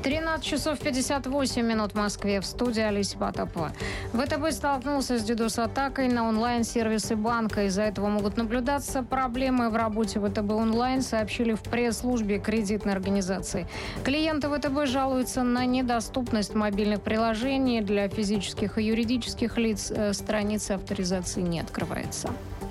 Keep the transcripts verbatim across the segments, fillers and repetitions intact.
тринадцать часов пятьдесят восемь минут в Москве. В студии Олеся Потапова. ВТБ столкнулся с дидос-атакой на онлайн-сервисы банка. Из-за этого могут наблюдаться проблемы в работе ВТБ онлайн, сообщили в пресс-службе кредитной организации. Клиенты ВТБ жалуются на недоступность мобильных приложений. Для физических и юридических лиц страница авторизации не открывается.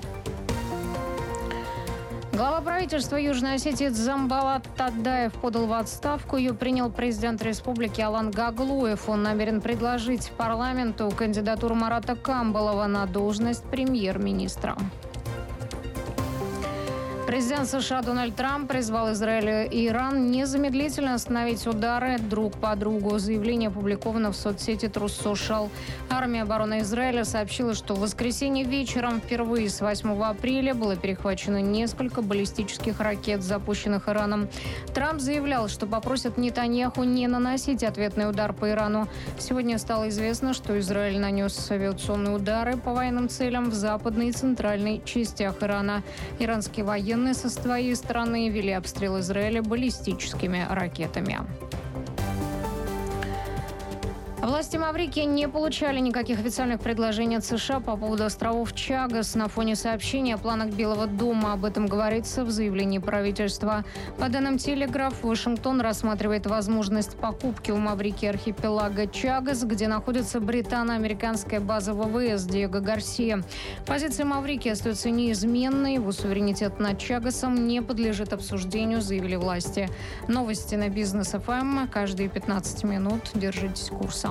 Глава правительства Южной Осетии Дзамбалат Тадаев подал в отставку. Ее принял президент республики Алан Гаглуев. Он намерен предложить парламенту кандидатуру Марата Камбалова на должность премьер-министра. Президент США Дональд Трамп призвал Израиль и Иран незамедлительно остановить удары друг по другу. Заявление опубликовано в соцсети Truth Social. Армия обороны Израиля сообщила, что в воскресенье вечером впервые с восьмого апреля было перехвачено несколько баллистических ракет, запущенных Ираном. Трамп заявлял, что попросит Нетаньяху не наносить ответный удар по Ирану. Сегодня стало известно, что Израиль нанес авиационные удары по военным целям в западной и центральной частях Ирана. Иранские военные со своей стороны вели обстрел Израиля баллистическими ракетами. Власти Маврикии не получали никаких официальных предложений от США по поводу островов Чагос на фоне сообщения о планах Белого дома. Об этом говорится в заявлении правительства. По данным «Телеграф», Вашингтон рассматривает возможность покупки у Маврикии архипелага Чагос, где находится британо-американская база ВВС Диего Гарсия. Позиция Маврикии остается неизменной. Его суверенитет над Чагосом не подлежит обсуждению, заявили власти. Новости на Бизнес эф эм. Каждые пятнадцать минут. Держитесь курса.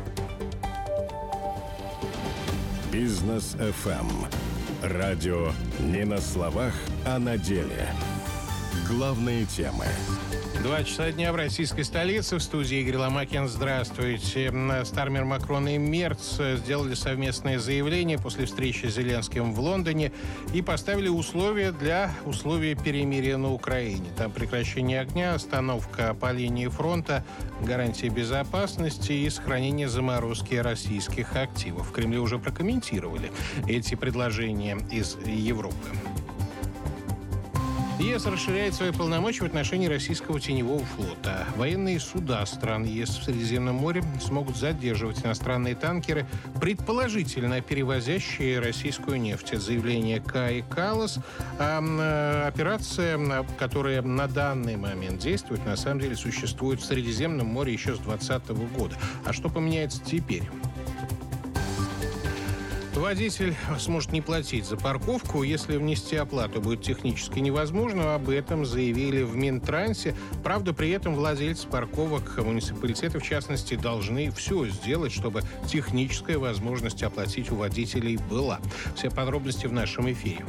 Бизнес эф эм. Радио не на словах, а на деле. Главные темы. Два часа дня в российской столице. В студии Игорь Ломакин. Здравствуйте. Стармер, Макрон и Мерц сделали совместное заявление после встречи с Зеленским в Лондоне и поставили условия для условий перемирия на Украине. Там прекращение огня, остановка по линии фронта, гарантии безопасности и сохранение заморозки российских активов. В Кремле уже прокомментировали эти предложения из Европы. ЕС расширяет свои полномочия в отношении российского теневого флота. Военные суда стран ЕС в Средиземном море смогут задерживать иностранные танкеры, предположительно перевозящие российскую нефть. Это заявление Каи Каллас. А операция, которая на данный момент действует, на самом деле существует в Средиземном море еще с двадцатого года. А что поменяется теперь? Водитель сможет не платить за парковку, если внести оплату будет технически невозможно. Об этом заявили в Минтрансе. Правда, при этом владельцы парковок, муниципалитеты, в частности, должны все сделать, чтобы техническая возможность оплатить у водителей была. Все подробности в нашем эфире.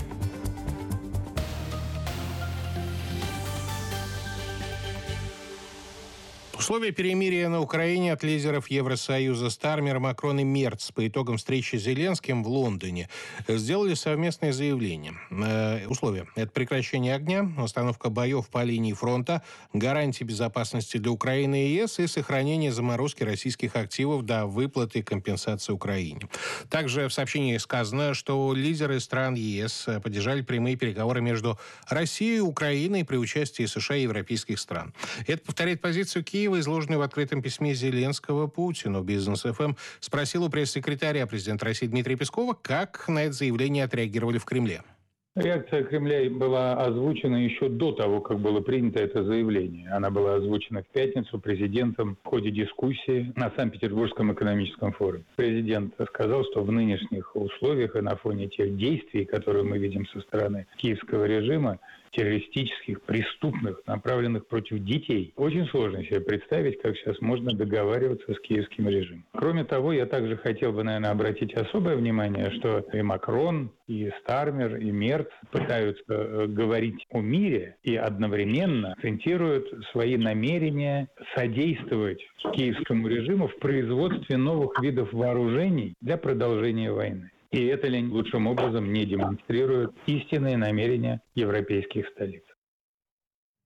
Условия перемирия на Украине от лидеров Евросоюза Стармер, Макрон и Мерц по итогам встречи с Зеленским в Лондоне сделали совместное заявление. Э, условия – это прекращение огня, остановка боев по линии фронта, гарантии безопасности для Украины и ЕС и сохранение заморозки российских активов до выплаты компенсации Украине. Также в сообщении сказано, что лидеры стран ЕС поддержали прямые переговоры между Россией и Украиной при участии США и европейских стран. Это повторяет позицию Киева, изложенный в открытом письме Зеленского Путину. Бизнес эф эм спросил у пресс-секретаря президента России Дмитрия Пескова, как на это заявление отреагировали в Кремле. Реакция Кремля была озвучена еще до того, как было принято это заявление. Она была озвучена в пятницу президентом в ходе дискуссии на Санкт-Петербургском экономическом форуме. Президент сказал, что в нынешних условиях и на фоне тех действий, которые мы видим со стороны киевского режима, террористических, преступных, направленных против детей. Очень сложно себе представить, как сейчас можно договариваться с киевским режимом. Кроме того, я также хотел бы, наверное, обратить особое внимание, что и Макрон, и Стармер, и Мерц пытаются говорить о мире и одновременно акцентируют свои намерения содействовать киевскому режиму в производстве новых видов вооружений для продолжения войны. И это лучшим образом не демонстрирует истинные намерения европейских столиц.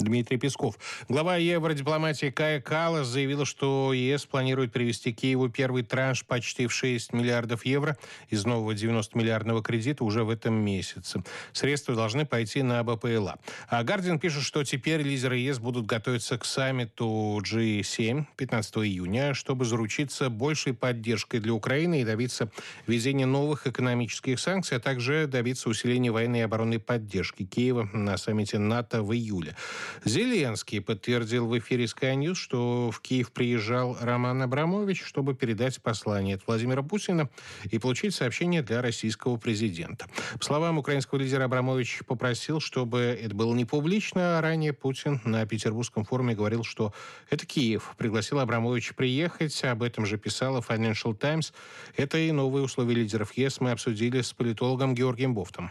Дмитрий Песков. Глава евродипломатии Кая Каллас заявила, что ЕС планирует привести Киеву первый транш почти в шесть миллиардов евро из нового девяностомиллиардного кредита уже в этом месяце. Средства должны пойти на БПЛА. А Гардиан пишет, что теперь лидеры ЕС будут готовиться к саммиту джи семь пятнадцатого июня, чтобы заручиться большей поддержкой для Украины и добиться введения новых экономических санкций, а также добиться усиления военной и оборонной поддержки Киева на саммите НАТО в июле. Зеленский подтвердил в эфире Sky News, что в Киев приезжал Роман Абрамович, чтобы передать послание от Владимира Путина и получить сообщение для российского президента. По словам украинского лидера, Абрамович попросил, чтобы это было не публично, а ранее Путин на Петербургском форуме говорил, что это Киев пригласил Абрамовича приехать. Об этом же писала Financial Times. Это и новые условия лидеров ЕС мы обсудили с политологом Георгием Бофтом.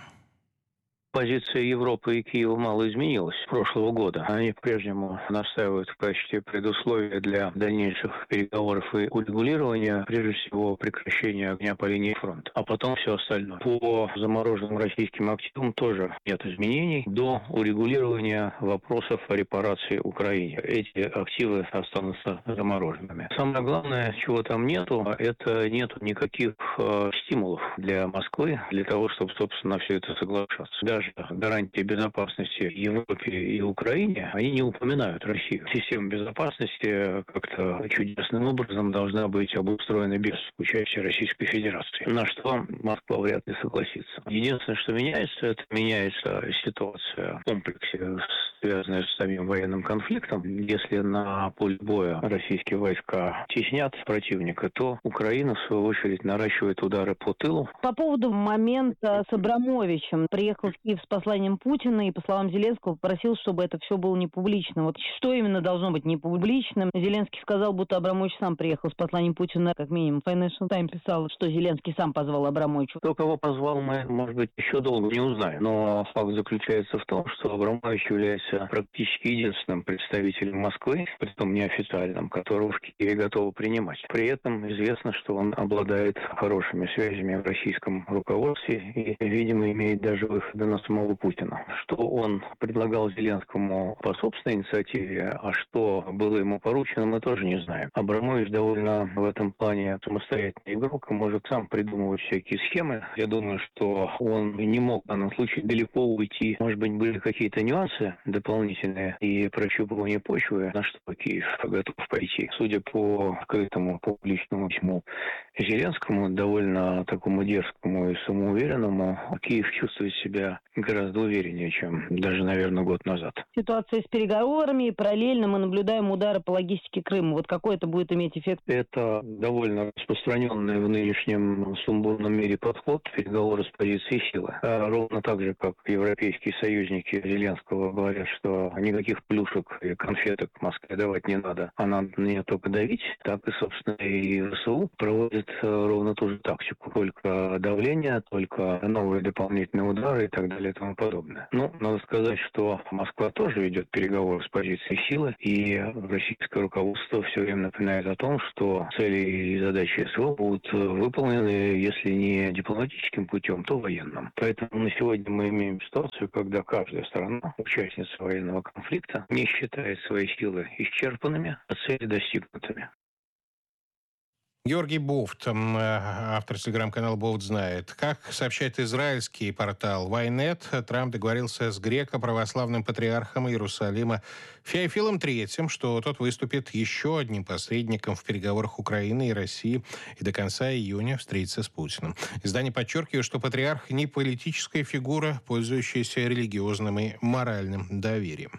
Позиция Европы и Киева мало изменилась с прошлого года. Они по-прежнему настаивают в качестве предусловия для дальнейших переговоров и урегулирования, прежде всего, прекращения огня по линии фронта, а потом все остальное. По замороженным российским активам тоже нет изменений до урегулирования вопросов о репарации Украине. Эти активы останутся замороженными. Самое главное, чего там нету, это нету никаких э, стимулов для Москвы для того, чтобы, собственно, на все это соглашаться. Даже гарантии безопасности Европе и Украине, они не упоминают Россию. Система безопасности как-то чудесным образом должна быть обустроена без участия Российской Федерации, на что Москва вряд ли согласится. Единственное, что меняется, это меняется ситуация в комплексе, связанная с самим военным конфликтом. Если на поле боя российские войска теснят противника, то Украина, в свою очередь, наращивает удары по тылу. По поводу момента с Абрамовичем. Приехал в Киев с посланием Путина и, по словам Зеленского, попросил, чтобы это все было не публично. Вот что именно должно быть не публичным? Зеленский сказал, будто Абрамович сам приехал с посланием Путина, как минимум. Financial Times писал, что Зеленский сам позвал Абрамовича. Кто кого позвал, мы, может быть, еще долго не узнаем. Но факт заключается в том, что Абрамович является практически единственным представителем Москвы, притом неофициальным, которого в Киеве готовы принимать. При этом известно, что он обладает хорошими связями в российском руководстве и, видимо, имеет даже выходы на самого Путина. Что он предлагал Зеленскому по собственной инициативе, а что было ему поручено, мы тоже не знаем. Абрамович довольно в этом плане самостоятельный игрок и может сам придумывать всякие схемы. Я думаю, что он не мог в данном случае далеко уйти. Может быть, были какие-то нюансы дополнительные и прощупывание почвы, на что Киев готов пойти. Судя по открытому публичному письму Зеленскому, довольно такому дерзкому и самоуверенному, Киев чувствует себя гораздо увереннее, чем даже, наверное, год назад. Ситуация с переговорами, параллельно мы наблюдаем удары по логистике Крыма. Вот какой это будет иметь эффект? Это довольно распространенный в нынешнем сумбурном мире подход переговоры с позиции силы. А ровно так же, как европейские союзники Зеленского говорят, что никаких плюшек и конфеток Москве давать не надо, а надо на нее только давить, так и, собственно, и ВСУ проводит ровно ту же тактику. Только давление, только новые дополнительные удары и так далее и тому подобное. Ну, надо сказать, что Москва тоже ведет переговоры с позиции силы, и российское руководство все время напоминает о том, что цели и задачи СВО будут выполнены, если не дипломатическим путем, то военным. Поэтому на сегодня мы имеем ситуацию, когда каждая сторона, участница военного конфликта, не считает свои силы исчерпанными, а цели достигнутыми. Георгий Бофт, автор телеграм-канала «Бофт знает». Как сообщает израильский портал Вайнет, Трамп договорился с греко-православным патриархом Иерусалима Феофилом третьим, что тот выступит еще одним посредником в переговорах Украины и России и до конца июня встретится с Путиным. Издание подчеркивает, что патриарх не политическая фигура, пользующаяся религиозным и моральным доверием.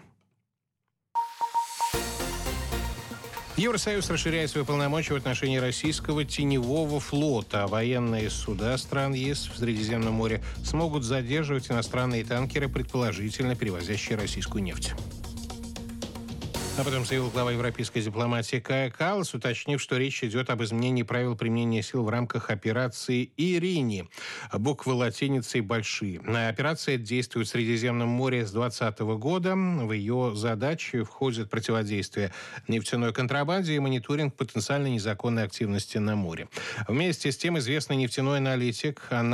Евросоюз расширяет свои полномочия в отношении российского теневого флота. Военные суда стран ЕС в Средиземном море смогут задерживать иностранные танкеры, предположительно перевозящие российскую нефть. Об этом заявил глава европейской дипломатии Кая Каллас, уточнив, что речь идет об изменении правил применения сил в рамках операции «Ирини». Буквы латиницей большие. Операция действует в Средиземном море с двадцатого года. В ее задачи входит противодействие нефтяной контрабанде и мониторинг потенциально незаконной активности на море. Вместе с тем известный нефтяной аналитик Анас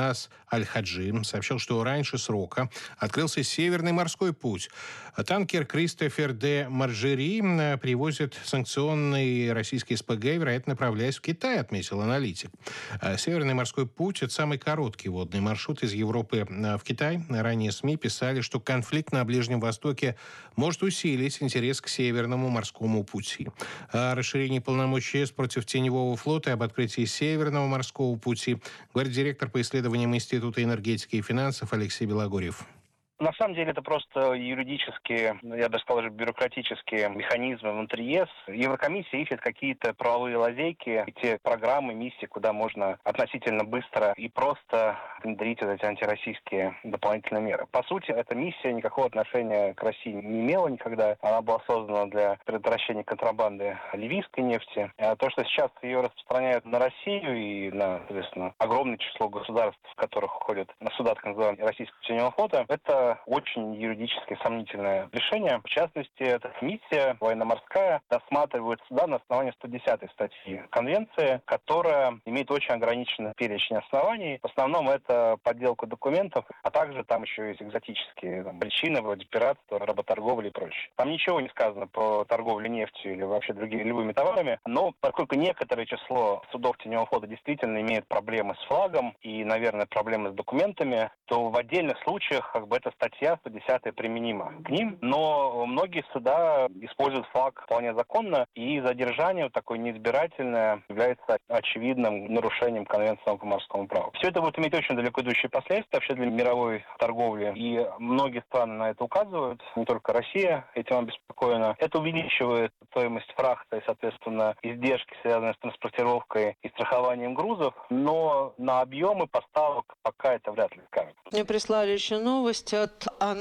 Аль-Хаджи сообщил, что раньше срока открылся Северный морской путь. Танкер «Кристофер де Маржери» привозит санкционный российский СПГ, вероятно, направляясь в Китай, отметил аналитик. Северный морской путь – это самый короткий водный маршрут из Европы в Китай. Ранее СМИ писали, что конфликт на Ближнем Востоке может усилить интерес к Северному морскому пути. О расширении полномочий ЕС против теневого флота и об открытии Северного морского пути говорит директор по исследованиям Института энергетики и финансов Алексей Белогорьев. На самом деле это просто юридические, я бы сказал, даже бюрократические механизмы внутри ЕС. Еврокомиссия ищет какие-то правовые лазейки, те программы, миссии, куда можно относительно быстро и просто внедрить вот эти антироссийские дополнительные меры. По сути, эта миссия никакого отношения к России не имела никогда. Она была создана для предотвращения контрабанды ливийской нефти. А то, что сейчас ее распространяют на Россию и на, соответственно, огромное число государств, в которых входят на суда так называемого российского теневого флота, это очень юридически сомнительное решение. В частности, эта миссия военно-морская рассматривает суда на основании сто десятой статьи Конвенции, которая имеет очень ограниченный перечень оснований. В основном это подделка документов, а также там еще есть экзотические там, причины, вроде пиратства, работорговли и прочее. Там ничего не сказано про торговлю нефтью или вообще другими любыми товарами, но поскольку некоторое число судов теневого флота действительно имеет проблемы с флагом и, наверное, проблемы с документами, то в отдельных случаях как бы эта статья сто десятая применима к ним, но многие суда используют флаг вполне законно, и задержание вот такое неизбирательное является очевидным нарушением Конвенции по морскому праву. Все это будет иметь очень далеко идущие последствия вообще для мировой торговли, и многие страны на это указывают, не только Россия этим обеспокоена. Это увеличивает стоимость фрахта и, соответственно, издержки, связанные с транспортировкой и страхованием грузов, но на объемы поставок пока это вряд ли скажет. Мне прислали еще новость от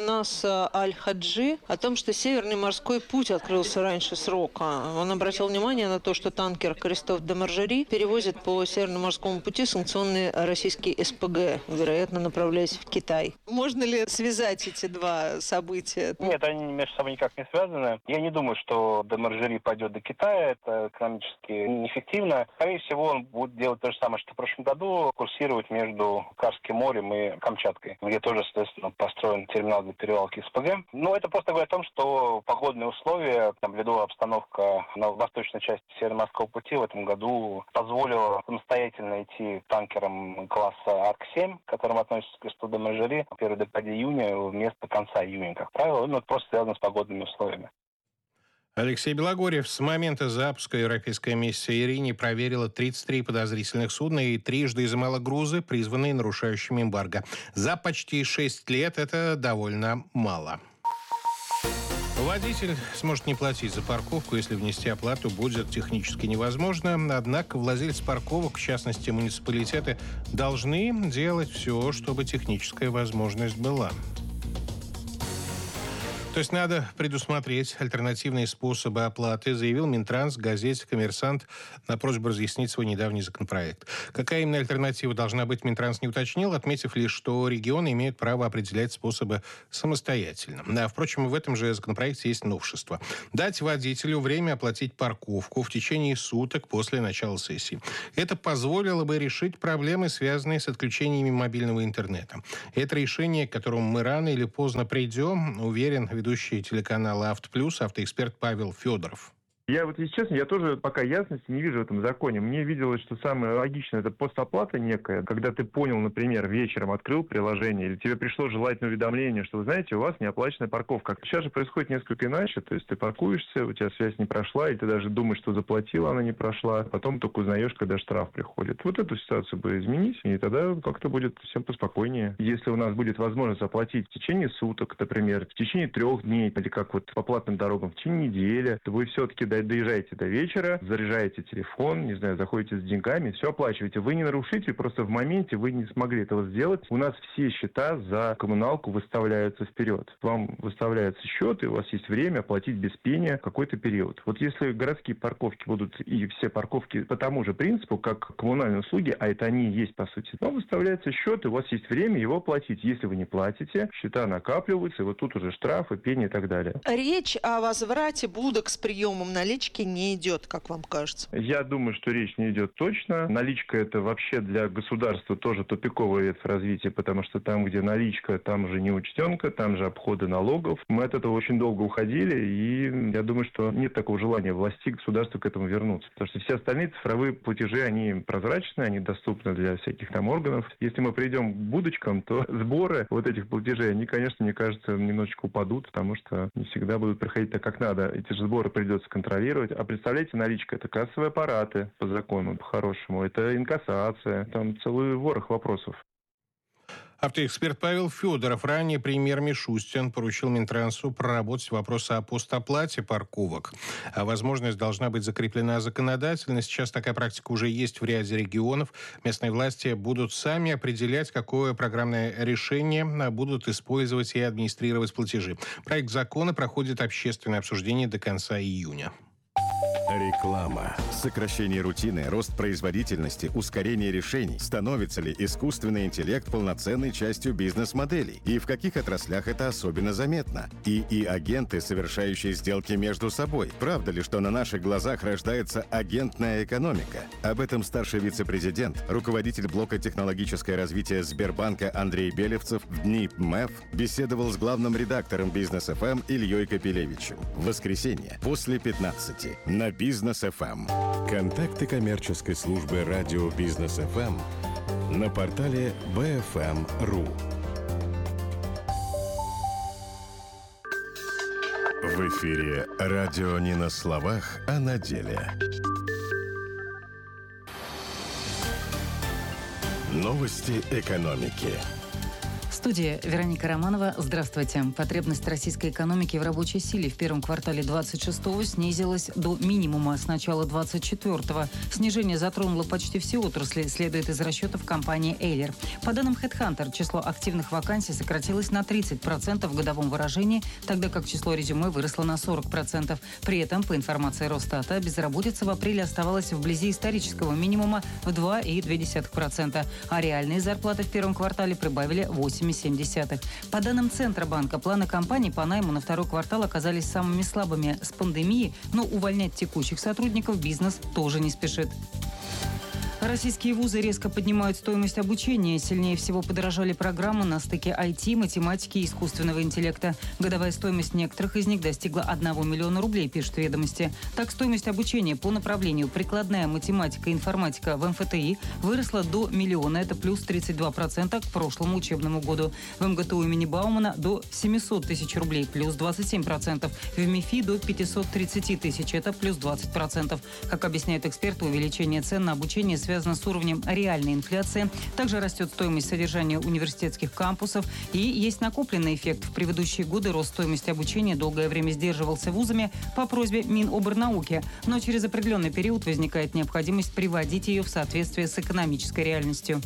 Анаса Аль-Хаджи о том, что Северный морской путь открылся раньше срока. Он обратил внимание на то, что танкер «Кристофер де Маржери» перевозит по Северному морскому пути санкционный российский СПГ, вероятно, направляясь в Китай. Можно ли связать эти два события? Нет, они между собой никак не связаны. Я не думаю, что де Маржери пойдет до Китая. Это экономически неэффективно. Скорее всего, он будет делать то же самое, что в прошлом году, курсировать между Карским морем и Камчаткой, где тоже, соответственно, построен терминал для перевалки СПГ. Но это просто говорит о том, что погодные условия, там, ледовая обстановка на восточной части Северно-морского пути в этом году позволила самостоятельно идти танкерам класса Арк семь, к которым относится Кристофер де Маржери, в первой декаде июня вместо конца июня, как правило. Ну, это просто связано с погодными условиями. Алексей Белогорьев. С момента запуска европейская миссия «Ирине» проверила тридцать три подозрительных судна и трижды изымала грузы, призванные нарушающими эмбарго. За почти шесть лет это довольно мало. Водитель сможет не платить за парковку, если внести оплату будет технически невозможно. Однако владельцы парковок, в частности муниципалитеты, должны делать все, чтобы техническая возможность была. То есть надо предусмотреть альтернативные способы оплаты, заявил Минтранс в газете «Коммерсант» на просьбу разъяснить свой недавний законопроект. Какая именно альтернатива должна быть, Минтранс не уточнил, отметив лишь, что регионы имеют право определять способы самостоятельно. А, впрочем, в этом же законопроекте есть новшество. Дать водителю время оплатить парковку в течение суток после начала сессии. Это позволило бы решить проблемы, связанные с отключениями мобильного интернета. Это решение, к которому мы рано или поздно придем, уверен ведущий телеканала «Авто Плюс», автоэксперт Павел Федоров. Я вот, если честно, я тоже пока ясности не вижу в этом законе. Мне виделось, что самое логичное – это постоплата некая, когда ты понял, например, вечером открыл приложение, или тебе пришло желательное уведомление, что, вы знаете, у вас неоплаченная парковка. Сейчас же происходит несколько иначе, то есть ты паркуешься, у тебя связь не прошла, и ты даже думаешь, что заплатила, она не прошла, потом только узнаешь, когда штраф приходит. Вот эту ситуацию бы изменить, и тогда как-то будет всем поспокойнее. Если у нас будет возможность оплатить в течение суток, например, в течение трех дней, или как вот по платным дорогам, в течение недели, то вы все-таки доезжаете до вечера, заряжаете телефон, не знаю, заходите с деньгами, все оплачиваете. Вы не нарушитель, просто в моменте вы не смогли этого сделать. У нас все счета за коммуналку выставляются вперед. Вам выставляется счет, и у вас есть время оплатить без пения какой-то период. Вот если городские парковки будут и все парковки по тому же принципу, как коммунальные услуги, а это они и есть по сути, вам выставляется счет, и у вас есть время его платить. Если вы не платите, счета накапливаются, и вот тут уже штрафы, пени и так далее. Речь о возврате будок с приемом наличных налички не идет, как вам кажется? Я думаю, что речь не идет точно. Наличка – это вообще для государства тоже тупиковая ветвь развития, потому что там, где наличка, там уже неучтенка, там же обходы налогов. Мы от этого очень долго уходили, и я думаю, что нет такого желания власти, государства к этому вернуться. Потому что все остальные цифровые платежи, они прозрачны, они доступны для всяких там органов. Если мы придем к будочкам, то сборы вот этих платежей, они, конечно, мне кажется, немножечко упадут, потому что не всегда будут проходить так, как надо. Эти же сборы придется контролировать. А представляете, наличка – это кассовые аппараты по закону, по-хорошему. Это инкассация. Там целый ворох вопросов. Автоэксперт Павел Федоров, ранее премьер Мишустин, поручил Минтрансу проработать вопросы о постоплате парковок. А возможность должна быть закреплена законодательно. Сейчас такая практика уже есть в ряде регионов. Местные власти будут сами определять, какое программное решение будут использовать и администрировать платежи. Проект закона проходит общественное обсуждение до конца июня. Реклама. Сокращение рутины, рост производительности, ускорение решений. Становится ли искусственный интеллект полноценной частью бизнес-моделей? И в каких отраслях это особенно заметно? И и-агенты, совершающие сделки между собой. Правда ли, что на наших глазах рождается агентная экономика? Об этом старший вице-президент, руководитель блока «Технологическое развитие» Сбербанка Андрей Белевцев в дни МЭФ беседовал с главным редактором «Бизнес-эф эм» Ильей Капелевичем. В воскресенье после пятнадцати на «Бизнес-эф эм». Контакты коммерческой службы радио «Бизнес-эф эм» на портале би эф эм точка ру. В эфире радио не на словах, а на деле. Новости экономики. В студии Вероника Романова. Здравствуйте. Потребность российской экономики в рабочей силе в первом квартале двадцать шестого снизилась до минимума с начала двадцать четвёртого. Снижение затронуло почти все отрасли, следует из расчетов компании Эйлер. По данным HeadHunter, число активных вакансий сократилось на тридцать процентов в годовом выражении, тогда как число резюме выросло на сорок процентов. При этом, по информации Росстата, безработица в апреле оставалась вблизи исторического минимума в два целых две десятых процента, а реальные зарплаты в первом квартале прибавили восемь целых семь десятых. По данным Центробанка, планы компаний по найму на второй квартал оказались самыми слабыми с пандемией, но увольнять текущих сотрудников бизнес тоже не спешит. Российские вузы резко поднимают стоимость обучения. Сильнее всего подорожали программы на стыке ай ти, математики и искусственного интеллекта. Годовая стоимость некоторых из них достигла одного миллиона рублей, пишут «Ведомости». Так, стоимость обучения по направлению прикладная математика и информатика в эм эф тэ и выросла до миллиона. Это плюс тридцать два процента к прошлому учебному году. В эм гэ тэ у имени Баумана до семьсот тысяч рублей, плюс двадцать семь процентов. В МИФИ до пятьсот тридцать тысяч, это плюс двадцать процентов. Как объясняют эксперты, увеличение цен на обучение связано с уровнем реальной инфляции. Также растет стоимость содержания университетских кампусов. И есть накопленный эффект. В предыдущие годы рост стоимости обучения долгое время сдерживался вузами по просьбе Миноборнауки. Но через определенный период возникает необходимость приводить ее в соответствие с экономической реальностью.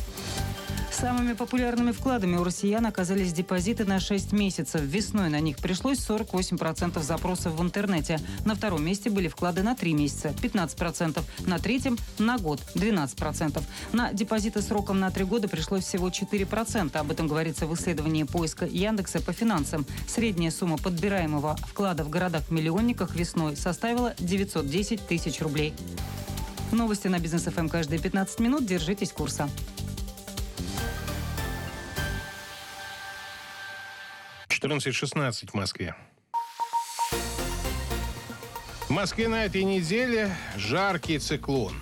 Самыми популярными вкладами у россиян оказались депозиты на шесть месяцев. Весной на них пришлось сорок восемь процентов запросов в интернете. На втором месте были вклады на три месяца – пятнадцать процентов. На третьем – на год – двенадцать процентов. На депозиты сроком на три года пришлось всего четыре процента. Об этом говорится в исследовании поиска Яндекса по финансам. Средняя сумма подбираемого вклада в городах-миллионниках весной составила девятьсот десять тысяч рублей. Новости на Бизнес-эф эм каждые пятнадцать минут. Держитесь курса. четырнадцать шестнадцать в Москве. В Москве на этой неделе жаркий циклон.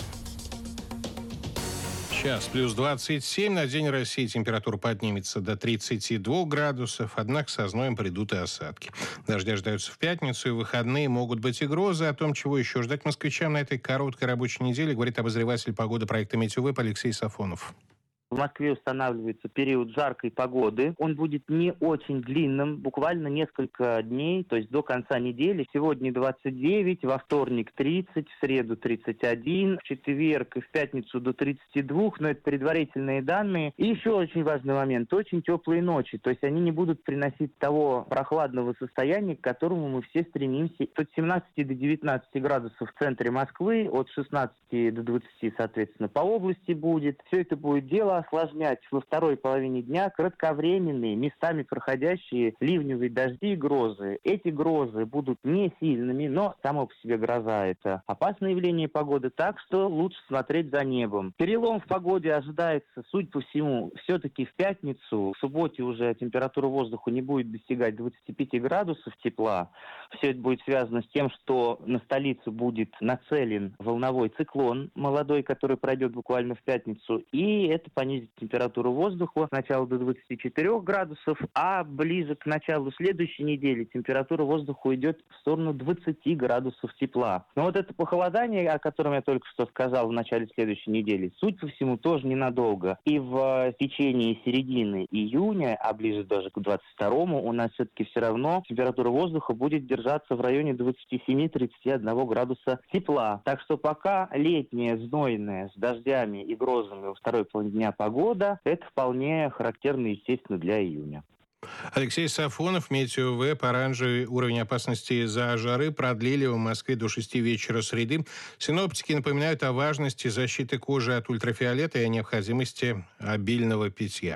Сейчас плюс двадцать семь. На День России температура поднимется до тридцати двух градусов. Однако со зноем придут и осадки. Дожди ожидаются в пятницу, и в выходные могут быть и грозы. О том, чего еще ждать москвичам на этой короткой рабочей неделе, говорит обозреватель погоды проекта «Метеовеб» Алексей Сафонов. В Москве устанавливается период жаркой погоды. Он будет не очень длинным, буквально несколько дней, то есть до конца недели. Сегодня двадцать девять, во вторник тридцать, в среду тридцать один, в четверг и в пятницу до тридцати двух, но это предварительные данные. И еще очень важный момент, очень теплые ночи, то есть они не будут приносить того прохладного состояния, к которому мы все стремимся. От семнадцати до девятнадцати градусов в центре Москвы, от шестнадцати до двадцати, соответственно, по области будет. Все это будет дело осложнять во второй половине дня кратковременные, местами проходящие ливневые дожди и грозы. Эти грозы будут не сильными, но само по себе гроза – это опасное явление погоды, так что лучше смотреть за небом. Перелом в погоде ожидается, судя по всему, все-таки в пятницу. В субботе уже температура воздуха не будет достигать двадцати пяти градусов тепла. Все это будет связано с тем, что на столицу будет нацелен волновой циклон молодой, который пройдет буквально в пятницу, и это понизит температуру воздуха сначала до двадцати четырёх градусов, а ближе к началу следующей недели температура воздуха уйдет в сторону двадцати градусов тепла. Но вот это похолодание, о котором я только что сказал в начале следующей недели, суть по всему, тоже ненадолго. И в течение середины июня, а ближе даже к двадцать второму, у нас все-таки все равно температура воздуха будет держаться в районе двадцати семи — тридцати одного градуса тепла. Так что пока летняя, знойная, с дождями и грозами во второй половине дня погода, это вполне характерно, естественно, для июня. Алексей Сафонов, Метеовеб, оранжевый уровень опасности из-за жары продлили в Москве до шести вечера среды. Синоптики напоминают о важности защиты кожи от ультрафиолета и о необходимости обильного питья.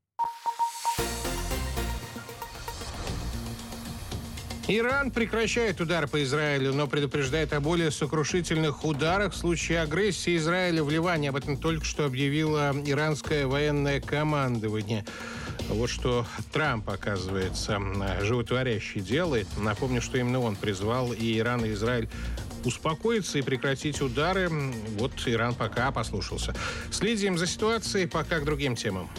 Иран прекращает удар по Израилю, но предупреждает о более сокрушительных ударах в случае агрессии Израиля в Ливане. Об этом только что объявило иранское военное командование. Вот что Трамп, оказывается, животворящий делает. Напомню, что именно он призвал и Иран, и Израиль успокоиться и прекратить удары. Вот Иран пока послушался. Следим за ситуацией, пока к другим темам.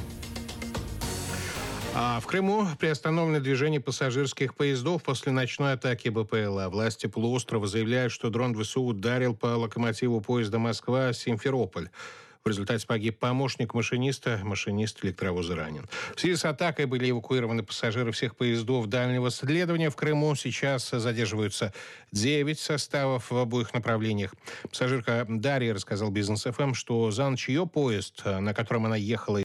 А в Крыму приостановлено движение пассажирских поездов после ночной атаки БПЛА. Власти полуострова заявляют, что дрон ВСУ ударил по локомотиву поезда Москва-Симферополь. В результате погиб помощник машиниста, машинист электровоза ранен. В связи с атакой были эвакуированы пассажиры всех поездов дальнего следования в Крыму. Сейчас задерживаются девять составов в обоих направлениях. Пассажирка Дарья рассказала Бизнес эф эм, что за ночь ее поезд, на котором она ехала,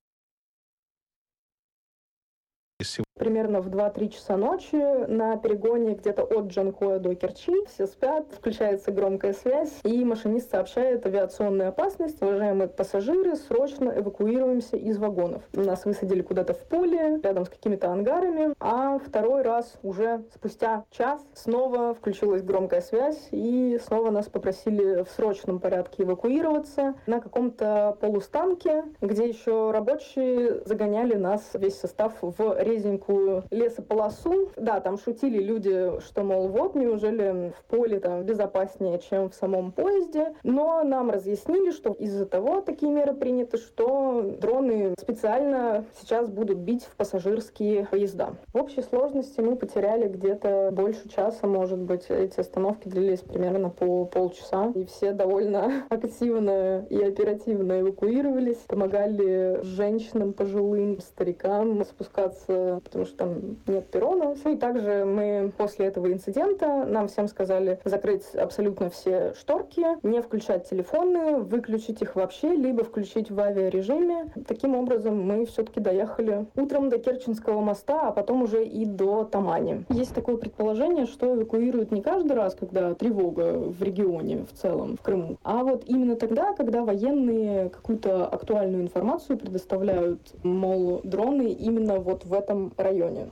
примерно в два-три часа ночи на перегоне где-то от Джанкоя до Керчи. Все спят, включается громкая связь, и машинист сообщает: авиационная опасность, уважаемые пассажиры, срочно эвакуируемся из вагонов. Нас высадили куда-то в поле, рядом с какими-то ангарами, а второй раз уже спустя час снова включилась громкая связь, и снова нас попросили в срочном порядке эвакуироваться на каком-то полустанке, где еще рабочие загоняли нас, весь состав, в резенькую лесополосу. Да, там шутили люди, что, мол, вот, неужели в поле там безопаснее, чем в самом поезде. Но нам разъяснили, что из-за того такие меры приняты, что дроны специально сейчас будут бить в пассажирские поезда. В общей сложности мы потеряли где-то больше часа, может быть. Эти остановки длились примерно по полчаса. И все довольно активно и оперативно эвакуировались. Помогали женщинам, пожилым, старикам спускаться, потому что там нет перрона. И также мы после этого инцидента, нам всем сказали закрыть абсолютно все шторки, не включать телефоны, выключить их вообще, либо включить в авиарежиме. Таким образом, мы все-таки доехали утром до Керченского моста, а потом уже и до Тамани. Есть такое предположение, что эвакуируют не каждый раз, когда тревога в регионе в целом, в Крыму, а вот именно тогда, когда военные какую-то актуальную информацию предоставляют, мол, дроны именно вот в этом районе.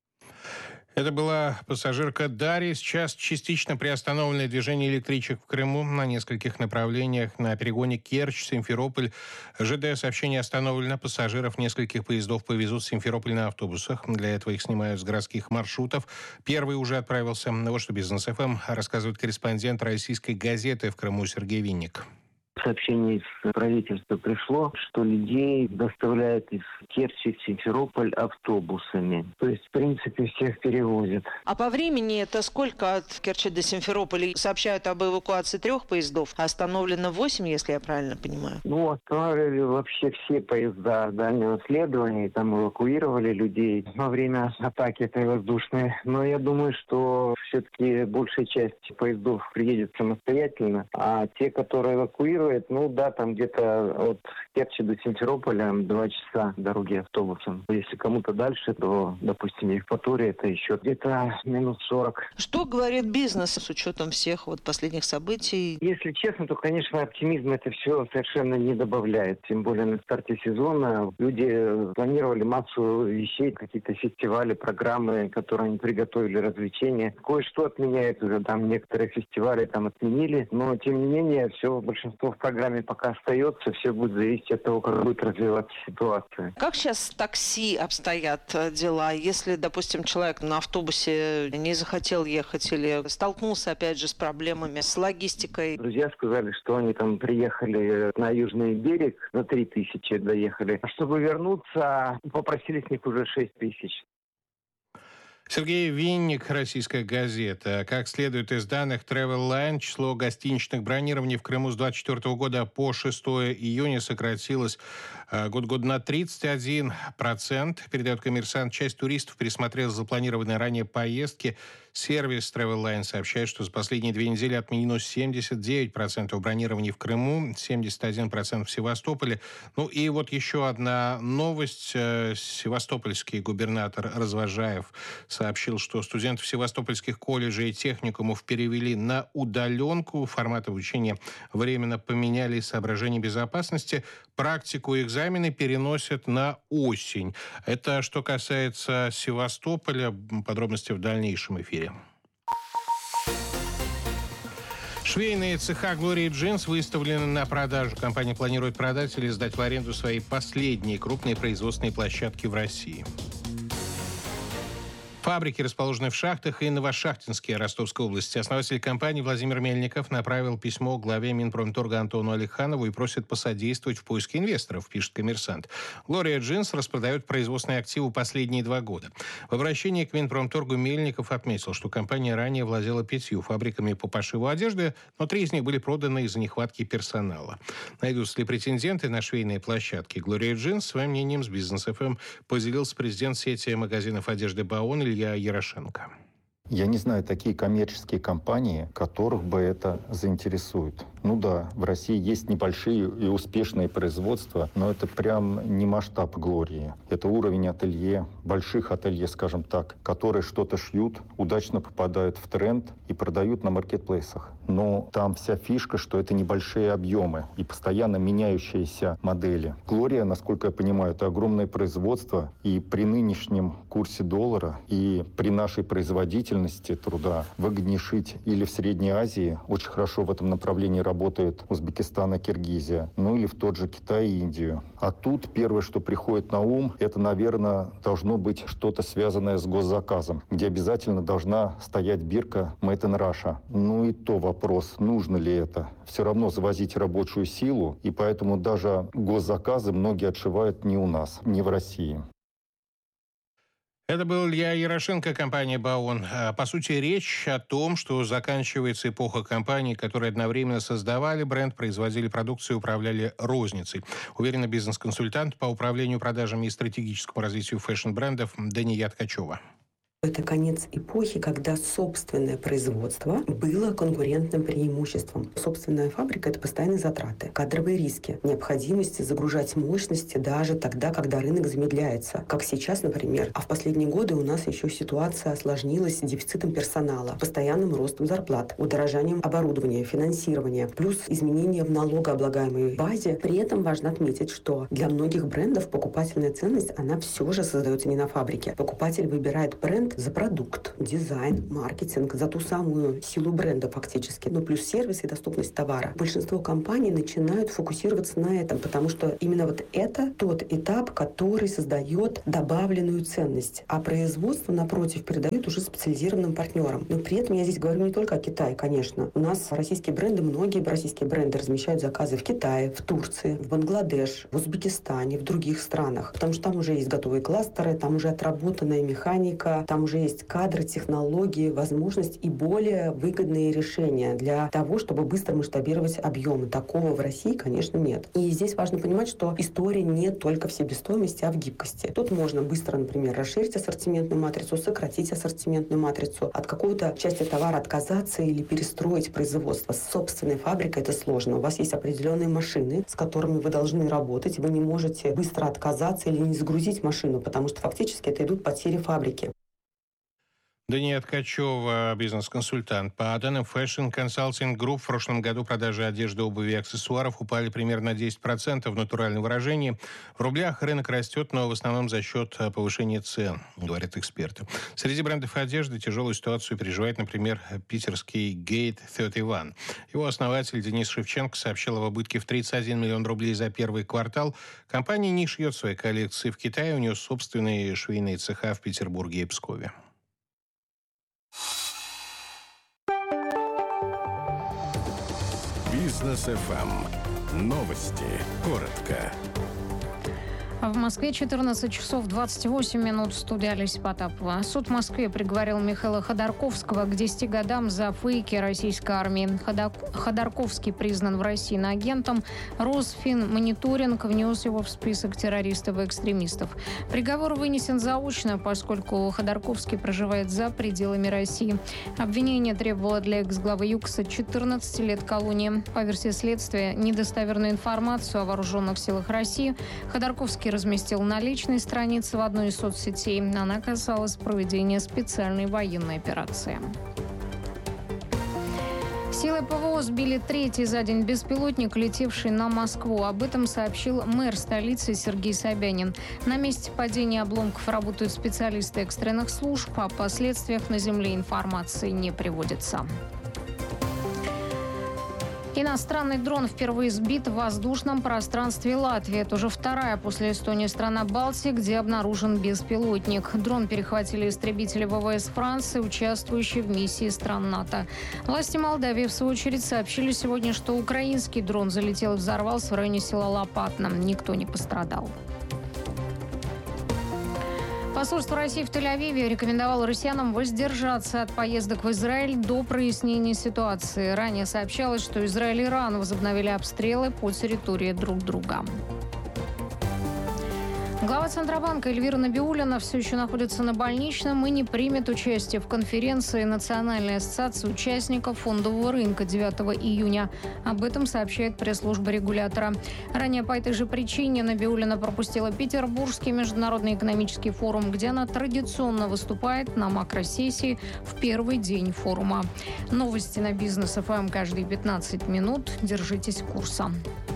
Это была пассажирка Дарья. Сейчас частично приостановленное движение электричек в Крыму на нескольких направлениях. На перегоне Керчь-Симферополь ЖД сообщение остановлено. Пассажиров нескольких поездов повезут в Симферополь на автобусах. Для этого их снимают с городских маршрутов. Первый уже отправился. Вот что Бизнес эф эм рассказывает корреспондент российской газеты в Крыму Сергей Винник. Сообщение из правительства пришло, что людей доставляют из Керчи в Симферополь автобусами. То есть, в принципе, всех перевозят. А по времени это сколько от Керчи до Симферополя? Сообщают об эвакуации трех поездов, а остановлено восемь, если я правильно понимаю. Ну, остановили вообще все поезда дальнего следования, там эвакуировали людей во время атаки этой воздушной. Но я думаю, что все-таки большая часть поездов приедет самостоятельно, а те, которые эвакуируют, ну да, там где-то от Керчи до Симферополя два часа дороги автобусом. Если кому-то дальше, то, допустим, Евпатория, это еще где-то минут сорок. Что говорит бизнес с учетом всех вот последних событий? Если честно, то, конечно, оптимизм это все совершенно не добавляет. Тем более на старте сезона люди планировали массу вещей, какие-то фестивали, программы, которые они приготовили, развлечения. Кое-что отменяют уже, там некоторые фестивали там отменили, но тем не менее все, большинство в программе пока остается, все будет зависеть от того, как будет развиваться ситуация. Как сейчас с такси обстоят дела? Если, допустим, человек на автобусе не захотел ехать или столкнулся, опять же, с проблемами, с логистикой? Друзья сказали, что они там приехали на Южный берег, за три тысячи доехали. А чтобы вернуться, попросили с них уже шесть тысяч. Сергей Винник, «Российская газета». Как следует из данных Travel Line, число гостиничных бронирований в Крыму с двадцать четвёртого года по шестого июня сократилось год-год на тридцать один процент. Передает «Коммерсант». Часть туристов пересмотрела запланированные ранее поездки. Сервис Travel Line сообщает, что за последние две недели отменено семьдесят девять процентов бронирований в Крыму, семьдесят один процент в Севастополе. Ну и вот еще одна новость. Севастопольский губернатор Развожаев сообщил, что студентов севастопольских колледжей и техникумов перевели на удаленку. Формат обучения временно поменяли из соображений безопасности. Практику и экзамены переносят на осень. Это что касается Севастополя. Подробности в дальнейшем эфире. Швейные цеха «Глория Джинс» выставлены на продажу. Компания планирует продать или сдать в аренду свои последние крупные производственные площадки в России. Фабрики, расположенные в Шахтах и Новошахтинске Ростовской области. Основатель компании Владимир Мельников направил письмо главе Минпромторга Антону Алиханову и просит посодействовать в поиске инвесторов, пишет «Коммерсант». «Глория Джинс» распродает производственные активы последние два года. В обращении к Минпромторгу Мельников отметил, что компания ранее владела пятью фабриками по пошиву одежды, но три из них были проданы из-за нехватки персонала. Найдутся ли претенденты на швейные площадки? «Глория Джинс» своим мнением с Бизнес эф эм поделился президент сети магазинов одежды «Баон» Илья Ярошенко. Я не знаю такие коммерческие компании, которых бы это заинтересует. Ну да, в России есть небольшие и успешные производства, но это прям не масштаб «Глории». Это уровень ателье, больших ателье, скажем так, которые что-то шьют, удачно попадают в тренд и продают на маркетплейсах. Но там вся фишка, что это небольшие объемы и постоянно меняющиеся модели. «Глория», насколько я понимаю, это огромное производство, и при нынешнем курсе доллара, и при нашей производительности труда выгоднее шить или в Средней Азии, очень хорошо в этом направлении работает Узбекистан и Киргизия, ну или в тот же Китай и Индию. А тут первое, что приходит на ум, это, наверное, должно быть что-то связанное с госзаказом, где обязательно должна стоять бирка «Made in Russia». Ну и то вопрос, нужно ли это. Все равно завозить рабочую силу, и поэтому даже госзаказы многие отшивают не у нас, не в России. Это был Илья Ярошенко, компания «Баон». По сути, речь о том, что заканчивается эпоха компаний, которые одновременно создавали бренд, производили продукцию и управляли розницей. Уверена бизнес-консультант по управлению продажами и стратегическому развитию фэшн-брендов Дания Ткачева. Это конец эпохи, когда собственное производство было конкурентным преимуществом. Собственная фабрика – это постоянные затраты, кадровые риски, необходимость загружать мощности даже тогда, когда рынок замедляется. Как сейчас, например. А в последние годы у нас еще ситуация осложнилась дефицитом персонала, постоянным ростом зарплат, удорожанием оборудования, финансирования, плюс изменения в налогооблагаемой базе. При этом важно отметить, что для многих брендов покупательная ценность, она все же создается не на фабрике. Покупатель выбирает бренд за продукт, дизайн, маркетинг, за ту самую силу бренда фактически. Ну, плюс сервис и доступность товара. Большинство компаний начинают фокусироваться на этом, потому что именно вот это тот этап, который создает добавленную ценность. А производство, напротив, передают уже специализированным партнерам. Но при этом я здесь говорю не только о Китае, конечно. У нас российские бренды, многие российские бренды размещают заказы в Китае, в Турции, в Бангладеш, в Узбекистане, в других странах. Потому что там уже есть готовые кластеры, там уже отработанная механика, там Там уже есть кадры, технологии, возможность и более выгодные решения для того, чтобы быстро масштабировать объемы. Такого в России, конечно, нет. И здесь важно понимать, что история не только в себестоимости, а в гибкости. Тут можно быстро, например, расширить ассортиментную матрицу, сократить ассортиментную матрицу, от какого-то части товара отказаться или перестроить производство. С собственной фабрикой это сложно. У вас есть определенные машины, с которыми вы должны работать. Вы не можете быстро отказаться или не загрузить машину, потому что фактически это идут потери фабрики. Дания Ткачева, бизнес-консультант. По данным Fashion Consulting Group, в прошлом году продажи одежды, обуви и аксессуаров упали примерно на десять процентов в натуральном выражении. В рублях рынок растет, но в основном за счет повышения цен, говорят эксперты. Среди брендов одежды тяжелую ситуацию переживает, например, питерский Gate тридцать один. Его основатель Денис Шевченко сообщил об убытке в тридцать один миллион рублей за первый квартал. Компания не шьет свои коллекции в Китае, у нее собственные швейные цеха в Петербурге и Пскове. Бизнес эф эм. Новости. Коротко. В Москве четырнадцать часов двадцать восемь минут. В студии Олеся Потапова. Суд в Москве приговорил Михаила Ходорковского к десяти годам за фейки российской армии. Ходорковский признан в России иноагентом. Росфинмониторинг внес его в список террористов и экстремистов. Приговор вынесен заочно, поскольку Ходорковский проживает за пределами России. Обвинение требовало для экс-главы ЮКОСа четырнадцати лет колонии. По версии следствия, недостоверную информацию о вооруженных силах России Ходорковский разместил на личной странице в одной из соцсетей. Она касалась проведения специальной военной операции. Силы ПВО сбили третий за день беспилотник, летевший на Москву. Об этом сообщил мэр столицы Сергей Собянин. На месте падения обломков работают специалисты экстренных служб. О последствиях на земле информации не приводится. Иностранный дрон впервые сбит в воздушном пространстве Латвии. Это уже вторая после Эстонии страна Балтии, где обнаружен беспилотник. Дрон перехватили истребители ВВС Франции, участвующие в миссии стран НАТО. Власти Молдавии, в свою очередь, сообщили сегодня, что украинский дрон залетел и взорвался в районе села Лопатно. Никто не пострадал. Посольство России в Тель-Авиве рекомендовало россиянам воздержаться от поездок в Израиль до прояснения ситуации. Ранее сообщалось, что Израиль и Иран возобновили обстрелы по территории друг друга. Глава Центробанка Эльвира Набиуллина все еще находится на больничном и не примет участие в конференции Национальной ассоциации участников фондового рынка девятого июня. Об этом сообщает пресс-служба регулятора. Ранее по этой же причине Набиуллина пропустила Петербургский международный экономический форум, где она традиционно выступает на макросессии в первый день форума. Новости на Бизнес эф эм каждые пятнадцать минут. Держитесь курса.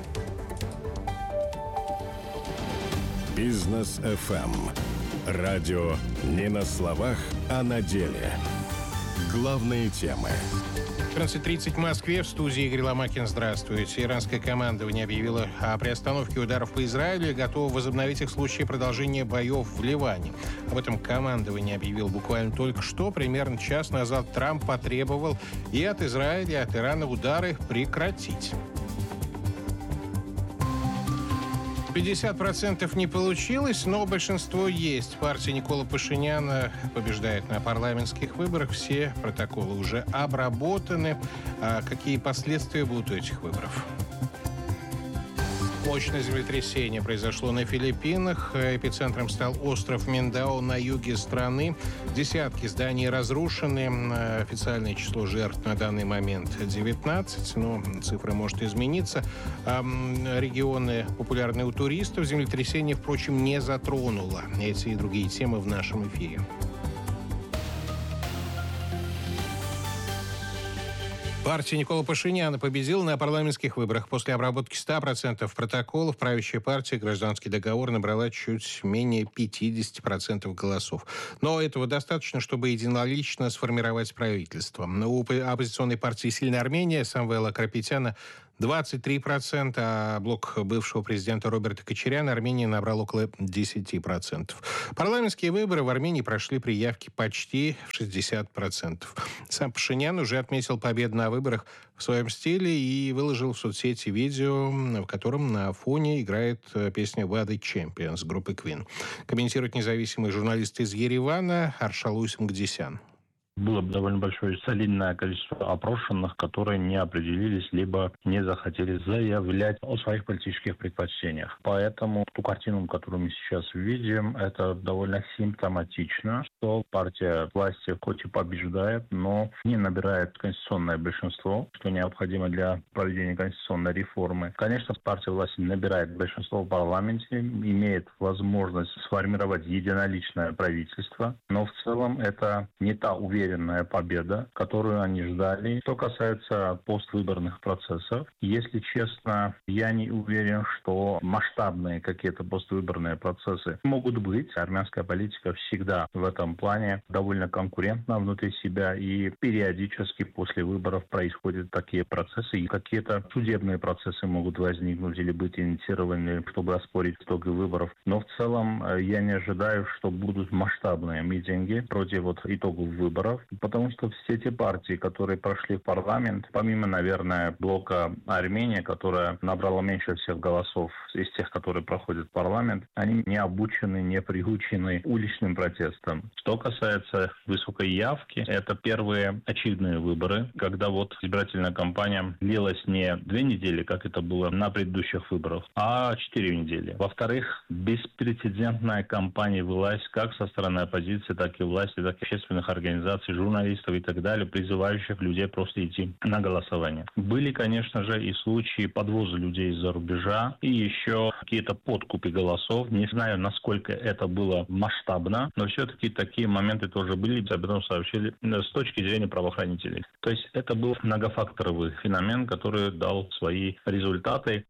Бизнес эф эм. Радио не на словах, а на деле. Главные темы. четырнадцать тридцать в Москве. В студии Игорь Ломакин. Здравствуйте. Иранское командование объявило о приостановке ударов по Израилю и готово возобновить их в случае продолжения боев в Ливане. Об этом командование объявил буквально только что. Примерно час назад Трамп потребовал и от Израиля, и от Ирана удары прекратить. пятьдесят процентов не получилось, но большинство есть. Партия Никола Пашиняна побеждает на парламентских выборах. Все протоколы уже обработаны. А какие последствия будут у этих выборов? Мощное землетрясение произошло на Филиппинах. Эпицентром стал остров Миндао на юге страны. Десятки зданий разрушены. Официальное число жертв на данный момент девятнадцать, но цифра может измениться. Регионы, популярные у туристов, землетрясение, впрочем, не затронуло. Эти и другие темы в нашем эфире. Партия Никола Пашиняна победила на парламентских выборах. После обработки ста процентов протоколов правящая партия «Гражданский договор» набрала чуть менее пятьдесят процентов голосов. Но этого достаточно, чтобы единолично сформировать правительство. У оппозиционной партии «Сильная Армения» Самвела Карапетяна двадцать три процента, а блок бывшего президента Роберта Кочаряна Армения набрал около десять процентов. Парламентские выборы в Армении прошли при явке почти в шестьдесят процентов. Сам Пашинян уже отметил победу на выборах в своем стиле и выложил в соцсети видео, в котором на фоне играет песня «We are the Champions» группы Queen. Комментирует независимый журналист из Еревана Аршалуй Самгдисян. Было довольно большое солидное количество опрошенных, которые не определились, либо не захотели заявлять о своих политических предпочтениях. Поэтому ту картину, которую мы сейчас видим, это довольно симптоматично, что партия власти хоть и побеждает, но не набирает конституционное большинство, что необходимо для проведения конституционной реформы. Конечно, партия власти набирает большинство в парламенте, имеет возможность сформировать единоличное правительство, но в целом это не та уверенность, победа, которую они ждали. Что касается поствыборных процессов, если честно, я не уверен, что масштабные какие-то поствыборные процессы могут быть. Армянская политика всегда в этом плане довольно конкурентна внутри себя, и периодически после выборов происходят такие процессы, и какие-то судебные процессы могут возникнуть или быть инициированы, чтобы оспорить итоги выборов. Но в целом я не ожидаю, что будут масштабные митинги против вот итогов выборов. Потому что все те партии, которые прошли в парламент, помимо, наверное, блока Армения, которая набрала меньше всех голосов из тех, которые проходят в парламент, они не обучены, не приучены уличным протестам. Что касается высокой явки, это первые очевидные выборы, когда вот избирательная кампания длилась не две недели, как это было на предыдущих выборах, а четыре недели. Во-вторых, беспрецедентная кампания велась как со стороны оппозиции, так и власти, так и общественных организаций, журналистов и так далее, призывающих людей просто идти на голосование. Были, конечно же, и случаи подвоза людей из-за рубежа, и еще какие-то подкупы голосов. Не знаю, насколько это было масштабно, но все-таки такие моменты тоже были, об этом сообщили с точки зрения правоохранителей. То есть это был многофакторовый феномен, который дал свои результаты.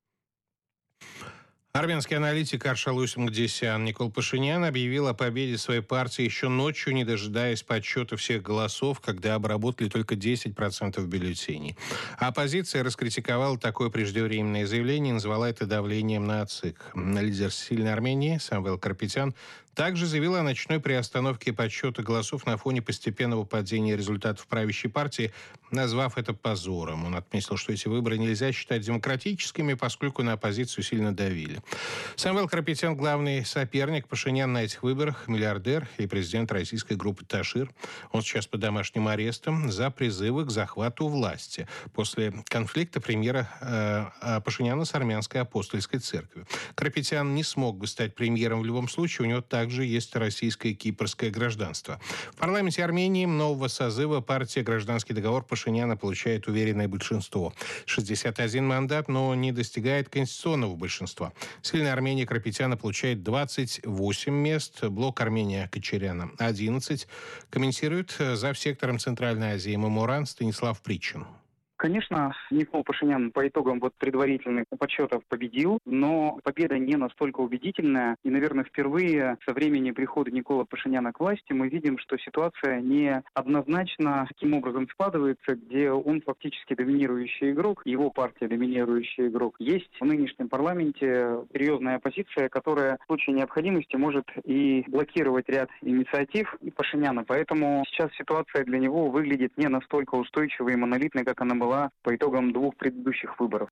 Армянский аналитик Аршалуй Самгдисян Никол Пашинян объявил о победе своей партии еще ночью, не дожидаясь подсчета всех голосов, когда обработали только десять процентов бюллетеней. А оппозиция раскритиковала такое преждевременное заявление и назвала это давлением на ЦИК. Лидер «Сильной Армении» Самвел Карапетян также заявил о ночной приостановке подсчета голосов на фоне постепенного падения результатов правящей партии, назвав это позором. Он отметил, что эти выборы нельзя считать демократическими, поскольку на оппозицию сильно давили. Самвел Карапетян, главный соперник Пашинян на этих выборах, миллиардер и президент российской группы «Ташир». Он сейчас под домашним арестом за призывы к захвату власти после конфликта премьера э, Пашиняна с армянской апостольской церковью. Карапетян не смог бы стать премьером в любом случае, у него также есть российское и кипрское гражданство. В парламенте Армении нового созыва партия «Гражданский договор» Пашиняна получает уверенное большинство. шестьдесят один мандат, но не достигает конституционного большинства. «Сильная Армения» Карапетяна получает двадцать восемь мест, блок Армения Кочаряна одиннадцать. Комментирует зав. Сектором Центральной Азии Мамуран Станислав Причин. Конечно, Никол Пашинян по итогам вот предварительных подсчетов победил, но победа не настолько убедительная. И, наверное, впервые со времени прихода Никола Пашиняна к власти мы видим, что ситуация не однозначно таким образом складывается, где он фактически доминирующий игрок, его партия доминирующий игрок. Есть в нынешнем парламенте серьезная оппозиция, которая в случае необходимости может и блокировать ряд инициатив Пашиняна. Поэтому сейчас ситуация для него выглядит не настолько устойчивой и монолитной, как она была была по итогам двух предыдущих выборов.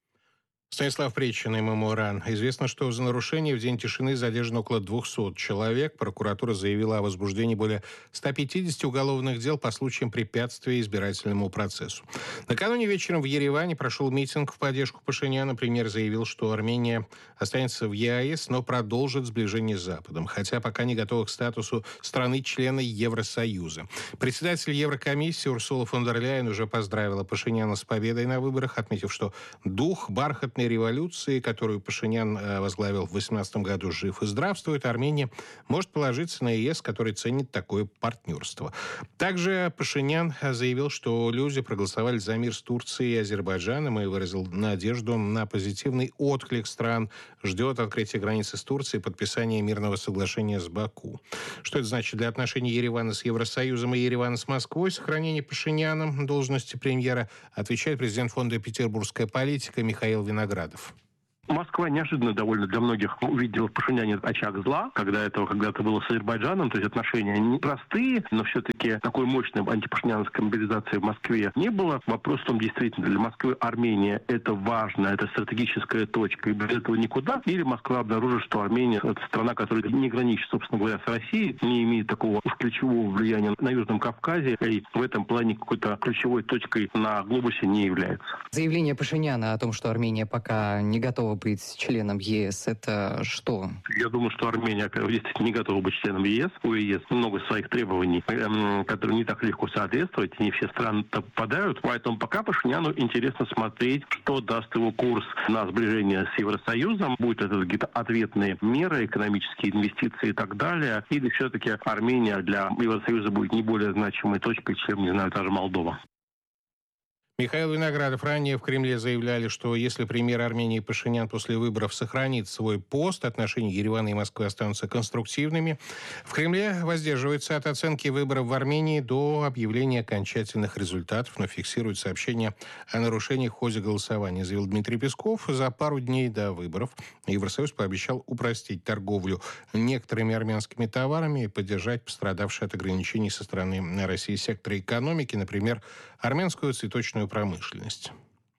Станислав Причин и Мамуран. Известно, что за нарушение в день тишины задержано около двухсот человек. Прокуратура заявила о возбуждении более ста пятидесяти уголовных дел по случаям препятствия избирательному процессу. Накануне вечером в Ереване прошел митинг в поддержку Пашиняна. Премьер заявил, что Армения останется в ЕАЭС, но продолжит сближение с Западом, хотя пока не готова к статусу страны-члена Евросоюза. Председатель Еврокомиссии Урсула фон дер Ляйен уже поздравила Пашиняна с победой на выборах, отметив, что дух бархатный государственной революции, которую Пашинян возглавил в две тысячи восемнадцатом году, жив и здравствует, Армения может положиться на ЕС, который ценит такое партнерство. Также Пашинян заявил, что люди проголосовали за мир с Турцией и Азербайджаном и выразил надежду на позитивный отклик стран. Ждет открытия границы с Турцией и подписания мирного соглашения с Баку. Что это значит для отношений Еревана с Евросоюзом и Еревана с Москвой? Сохранение Пашиняном должности премьера, отвечает президент фонда «Петербургская политика» Михаил Виноградов. Москва неожиданно довольно для многих увидела в Пашиняне очаг зла, когда этого когда-то было с Азербайджаном, то есть отношения непростые, но все-таки такой мощной антипашинянской мобилизации в Москве не было. Вопрос в том, действительно, для Москвы Армения это важно, это стратегическая точка, и без этого никуда. Или Москва обнаружит, что Армения это страна, которая не граничит, собственно говоря, с Россией, не имеет такого уж ключевого влияния на Южном Кавказе, и в этом плане какой-то ключевой точкой на глобусе не является. Заявление Пашиняна о том, что Армения пока не готова быть членом ЕС, это что? Я думаю, что Армения, во-первых, действительно не готова быть членом ЕС. У ЕС много своих требований, которые не так легко соответствовать, не все страны попадают. Поэтому пока Пашиняну интересно смотреть, что даст его курс на сближение с Евросоюзом. Будут это какие-то ответные меры, экономические инвестиции и так далее. Или все-таки Армения для Евросоюза будет не более значимой точкой, чем, не знаю, та же Молдова. Михаил Виноградов. Ранее в Кремле заявляли, что если премьер Армении Пашинян после выборов сохранит свой пост, отношения Еревана и Москвы останутся конструктивными. В Кремле воздерживаются от оценки выборов в Армении до объявления окончательных результатов, но фиксируют сообщения о нарушениях в ходе голосования, заявил Дмитрий Песков. За пару дней до выборов Евросоюз пообещал упростить торговлю некоторыми армянскими товарами и поддержать пострадавшие от ограничений со стороны России секторы экономики, например, армянскую цветочную промышленность.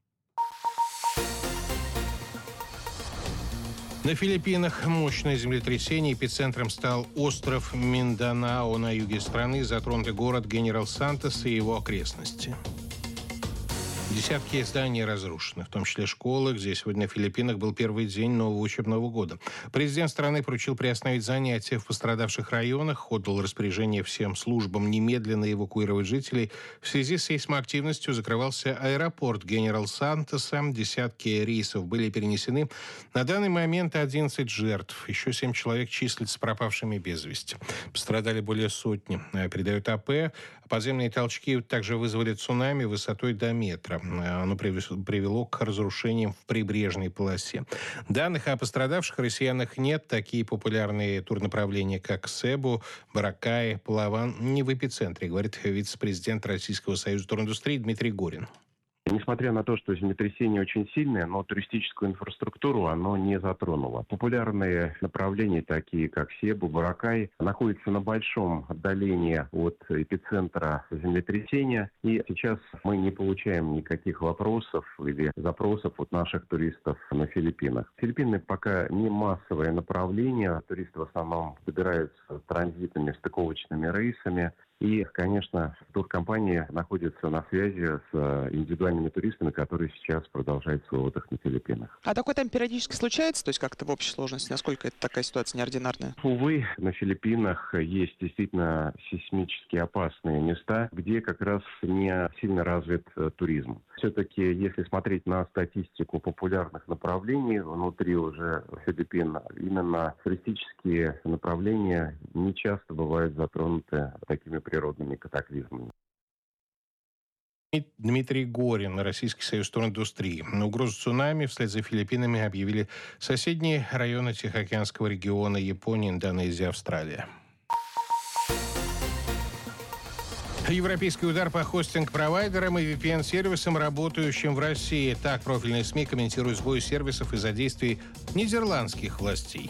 На Филиппинах мощное землетрясение. Эпицентром стал остров Минданао на юге страны. Затронутый город Генерал Сантос и его окрестности. Десятки зданий разрушены, в том числе школы, где сегодня на Филиппинах был первый день нового учебного года. Президент страны поручил приостановить занятия в пострадавших районах, отдал распоряжение всем службам немедленно эвакуировать жителей. В связи с сейсмоактивностью закрывался аэропорт Генерал Сантоса. Десятки рейсов были перенесены. На данный момент одиннадцать жертв. Еще семь человек числятся пропавшими без вести. Пострадали более сотни. Передают АП. Подземные толчки также вызвали цунами высотой до метра. Оно привело к разрушениям в прибрежной полосе. Данных о пострадавших россиянах нет. Такие популярные турнаправления, как Себу, Боракай, Палаван, не в эпицентре, говорит вице-президент Российского союза туриндустрии Дмитрий Горин. Несмотря на то, что землетрясение очень сильное, но туристическую инфраструктуру оно не затронуло. Популярные направления, такие как Себу, Боракай, находятся на большом отдалении от эпицентра землетрясения. И сейчас мы не получаем никаких вопросов или запросов от наших туристов на Филиппинах. Филиппины пока не массовое направление. Туристы в основном добираются транзитными стыковочными рейсами. И, конечно, туркомпания находится на связи с индивидуальными туристами, которые сейчас продолжают свой отдых на Филиппинах. А такое там периодически случается? То есть как-то в общей сложности? Насколько это такая ситуация неординарная? Увы, на Филиппинах есть действительно сейсмически опасные места, где как раз не сильно развит туризм. Все-таки, если смотреть на статистику популярных направлений внутри уже Филиппин, именно туристические направления не часто бывают затронуты такими природными катаклизмами. Дмитрий Горин, Российский союз туриндустрии. На угрозу цунами вслед за Филиппинами объявили соседние районы Тихоокеанского региона: Япония, Индонезия, Австралия. Европейский удар по хостинг-провайдерам и ви пи эн-сервисам, работающим в России. Так профильные СМИ комментируют сбой сервисов из-за действий нидерландских властей.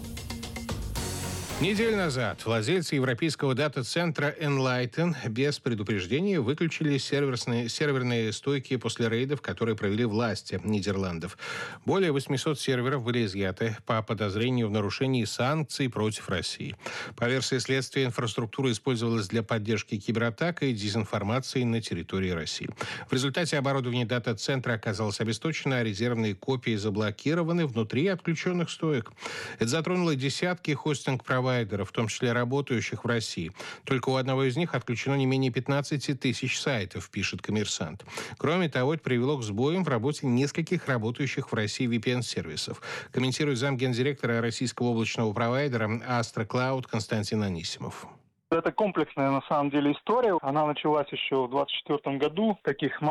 Неделю назад владельцы европейского дата-центра Enlighten без предупреждения выключили серверные, серверные стойки после рейдов, которые провели власти Нидерландов. Более восемьсот серверов были изъяты по подозрению в нарушении санкций против России. По версии следствия, инфраструктура использовалась для поддержки кибератак и дезинформации на территории России. В результате оборудование дата-центра оказалось обесточено, а резервные копии заблокированы внутри отключенных стоек. Это затронуло десятки хостинг-провайдеров провайдеров, в том числе работающих в России. Только у одного из них отключено не менее пятнадцати тысяч сайтов, пишет «Коммерсант». Кроме того, это привело к сбоям в работе нескольких работающих в России ви пи эн-сервисов. Комментирует замгендиректора российского облачного провайдера Astra Cloud Константин Анисимов. Это комплексная, на самом деле, история. Она началась еще в двадцать четвёртом году. Таких